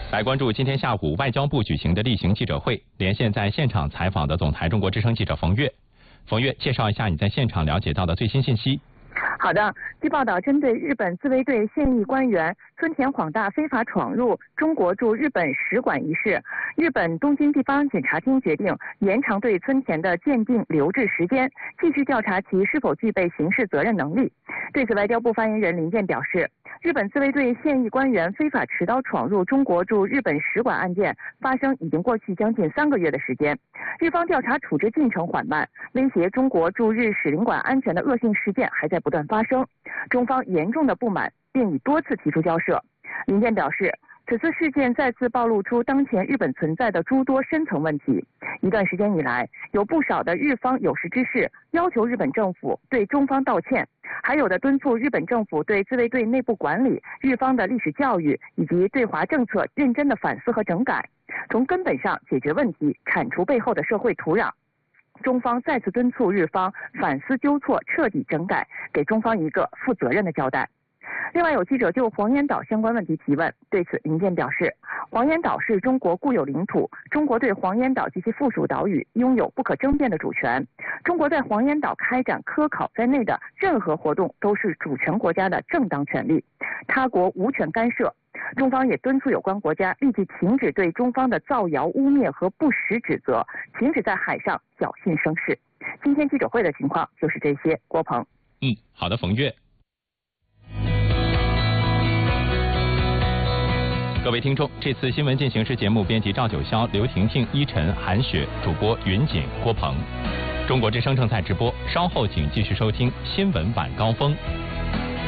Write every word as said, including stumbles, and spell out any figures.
来关注今天下午外交部举行的例行记者会，连线在现场采访的总台中国之声记者冯月。冯月，介绍一下你在现场了解到的最新信息。 好的，据报道，针对日本自卫队现役官员村田晃大非法闯入中国驻日本使馆一事，日本东京地方检察厅决定延长对村田的鉴定留置时间，继续调查其是否具备刑事责任能力。对此，外交部发言人林健表示，日本自卫队现役官员非法持刀闯入中国驻日本使馆案件发生已经过去将近三个月的时间，日方调查处置进程缓慢，威胁中国驻日使领馆安全的恶性事件还在不断发生，中方严重的不满，并已多次提出交涉。林健表示，此次事件再次暴露出当前日本存在的诸多深层问题。一段时间以来，有不少的日方有识之士要求日本政府对中方道歉，还有的敦促日本政府对自卫队内部管理、日方的历史教育以及对华政策认真的反思和整改，从根本上解决问题，铲除背后的社会土壤。中方再次敦促日方反思纠错，彻底整改，给中方一个负责任的交代。另外，有记者就黄岩岛相关问题提问，对此林健表示，黄岩岛是中国固有领土，中国对黄岩岛及其附属岛屿拥有不可争辩的主权，中国在黄岩岛开展科考在内的任何活动都是主权国家的正当权利，他国无权干涉。中方也敦促有关国家立即停止对中方的造谣污蔑和不实指责，停止在海上侥幸生事。今天记者会的情况就是这些，郭鹏。 嗯，好的，冯月。各位听众，这次新闻进行时节目编辑赵九霄、刘婷婷、依晨、韩雪，主播云锦、郭鹏。中国之声正在直播，稍后请继续收听新闻晚高峰。